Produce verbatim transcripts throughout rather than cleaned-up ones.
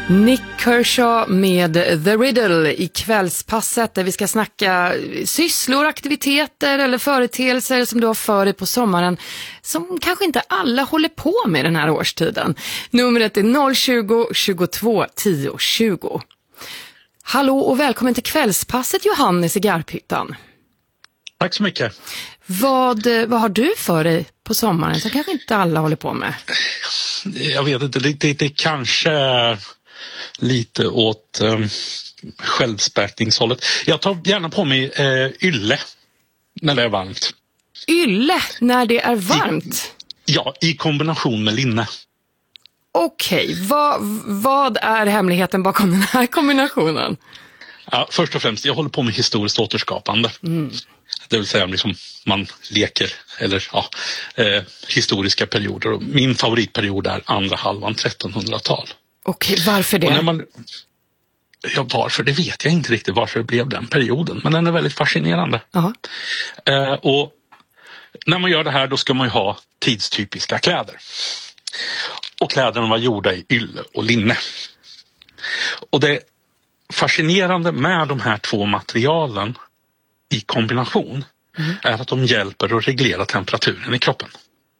Nick Kershaw med The Riddle i kvällspasset där vi ska snacka sysslor, aktiviteter eller företeelser som du har för dig på sommaren som kanske inte alla håller på med den här årstiden. Numret är noll tjugo, tjugotvå, tio, tjugo. Hallå och välkommen till kvällspasset, Johannes i Garphyttan. Tack så mycket. Vad, vad har du för dig på sommaren som kanske inte alla håller på med? Jag vet inte, det, det, det kanske är lite åt um, självspäkningshållet. Jag tar gärna på mig uh, ylle när det är varmt. Ylle när det är varmt? I, ja, i kombination med linne. Okej, vad, vad är hemligheten bakom den här kombinationen? Ja, först och främst, jag håller på med historiskt återskapande. Mm. Det vill säga liksom man leker eller ja, eh, historiska perioder. Och min favoritperiod är andra halvan trettonhundratal. Okej, varför det? Och när man, ja, varför? Det vet jag inte riktigt varför det blev den perioden. Men den är väldigt fascinerande. Uh-huh. Eh, och när man gör det här då ska man ju ha tidstypiska kläder. Och kläderna var gjorda i ylle och linne. Och det fascinerande med de här två materialen i kombination mm. är att de hjälper att reglera temperaturen i kroppen.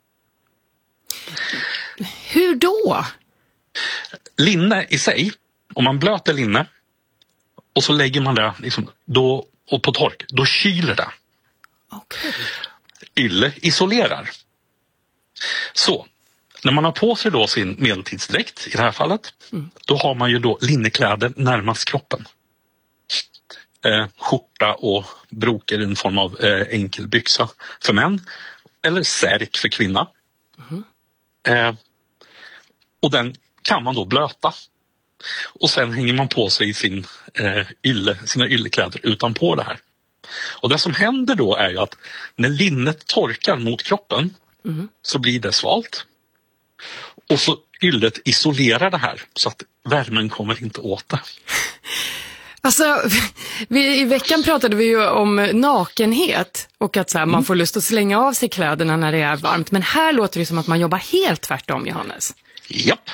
Hur då? Linne i sig, om man blöter linne och så lägger man det liksom, då, och på tork, då kyler det. Okay. Ylle isolerar. Så, när man har på sig då sin medeltidsdräkt i det här fallet, mm. då har man ju då linnekläder närmast kroppen. Eh, skjorta och broker i en form av eh, enkel byxa för män. Eller särk för kvinna. Mm. Eh, och den kan man då blöta. Och sen hänger man på sig sin, eh, ylle, sina yllekläder utanpå det här. Och det som händer då är ju att när linnet torkar mot kroppen mm. så blir det svalt. Och så yllet isolerar det här så att värmen kommer inte åt det. Alltså, vi, i veckan pratade vi ju om nakenhet och att så här, mm. man får lust att slänga av sig kläderna när det är varmt. Men här låter det som att man jobbar helt tvärtom, Johannes. Japp.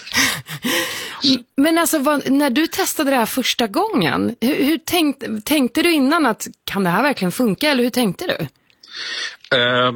Men alltså, vad, när du testade det här första gången, hur, hur tänk, tänkte du innan att kan det här verkligen funka eller hur tänkte du? Uh,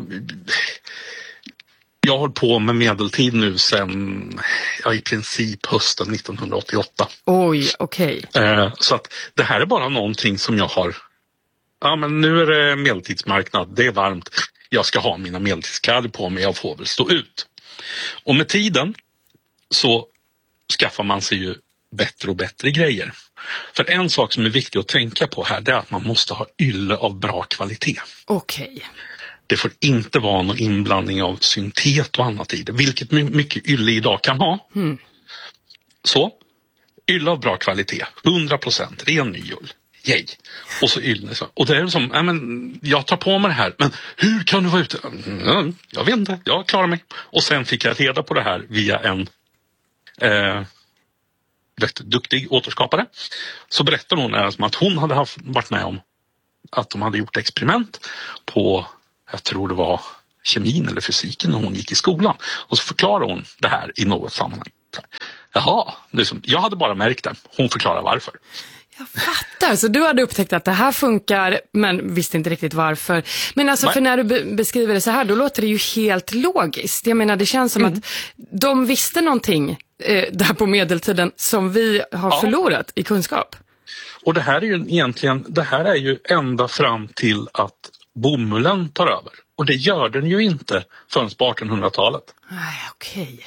jag har hållit på med medeltid nu sedan ja, i princip hösten nittonhundraåttioåtta. Oj, okej. Okay. Uh, så att det här är bara någonting som jag har, ja men nu är det medeltidsmarknad, det är varmt, jag ska ha mina medeltidskläder på mig, jag får väl stå ut. Och med tiden så skaffar man sig ju bättre och bättre grejer. För en sak som är viktig att tänka på här, det är att man måste ha ylle av bra kvalitet. Okej. Okay. Det får inte vara någon inblandning av syntet och annat i det, vilket mycket ylle idag kan ha. Mm. Så, ylle av bra kvalitet, hundra procent ren nyull. Yay. Och så ylle. Och det är som, ja, men jag tar på mig det här, men hur kan du vara ute? Mm, jag vet inte, jag klarar mig. Och sen fick jag reda på det här via en eh, rätt duktig återskapare. Så berättade hon alltså att hon hade haft, varit med om att de hade gjort experiment på, jag tror det var kemin eller fysiken när hon gick i skolan. Och så förklarade hon det här i något sammanhang. Jaha, det är som, jag hade bara märkt det. Hon förklarar varför. Jag fattar, så du hade upptäckt att det här funkar men visste inte riktigt varför. Men alltså, för när du be- beskriver det så här, då låter det ju helt logiskt. Jag menar, det känns som mm. att de visste någonting eh, där på medeltiden som vi har ja. förlorat i kunskap. Och det här är ju egentligen, det här är ju ända fram till att bomullen tar över. Och det gör den ju inte förrän på artonhundratalet. Nej, okej. Okay.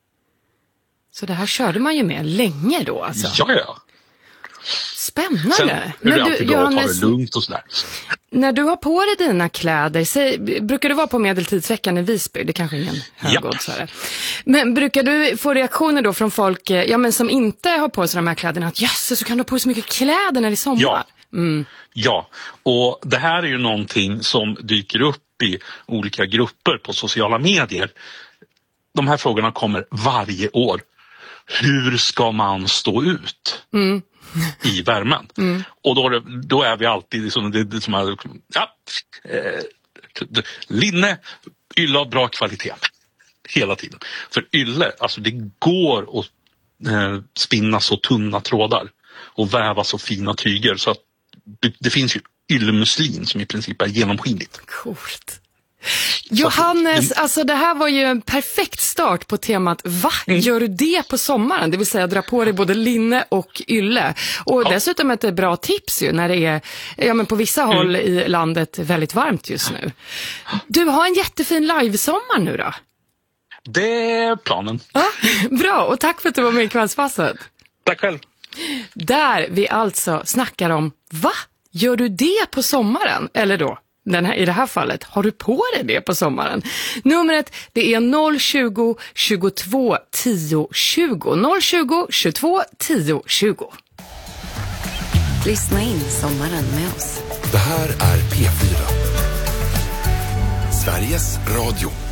Så det här körde man ju med länge då alltså? Ja, ja. Spännande. Sen är det men alltid du, bra Johannes, att ta det lugnt och sådär. När du har på dig dina kläder, säg, brukar du vara på medeltidsveckan i Visby? Det kanske är ingen högoddsare. Men brukar du få reaktioner då från folk ja, men som inte har på sig de här kläderna? Att jösses, så kan du ha på dig så mycket kläder när det är sommar. Ja. Mm. ja, och det här är ju någonting som dyker upp i olika grupper på sociala medier. De här frågorna kommer varje år. Hur ska man stå ut? Mm. i värmen. Mm. Och då, då är vi alltid liksom, det, det som är, ja, eh, linne, ylle av bra kvalitet. Hela tiden. För ylle, alltså det går att eh, spinna så tunna trådar och väva så fina tyger så att det, det finns ju yllemuslin som i princip är genomskinligt. Coolt. Johannes, alltså det här var ju en perfekt start på temat va? Mm. Gör du det på sommaren? Det vill säga dra på dig både linne och ylle. Och ja. Dessutom ett bra tips ju när det är ja, men på vissa mm. håll i landet väldigt varmt just nu. Du har en jättefin livesommar nu då? Det är planen. Ja, bra, och tack för att du var med i Kvällspasset. Tack själv. Där vi alltså snackar om va? Gör du det på sommaren? Eller då? Den här, i det här fallet, har du på dig det på sommaren? Numret, det är noll tjugo, tjugotvå, tio, tjugo. noll tjugo, tjugotvå, tio, tjugo. Lyssna in sommaren med oss. Det här är P fyra. Sveriges Radio.